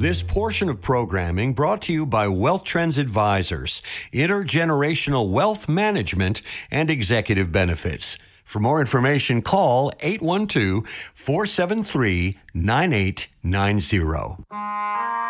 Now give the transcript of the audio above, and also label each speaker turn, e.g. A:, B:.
A: This portion of programming brought to you by Wealth Trends Advisors, intergenerational wealth management and executive benefits. For more information, call 812-473-9890.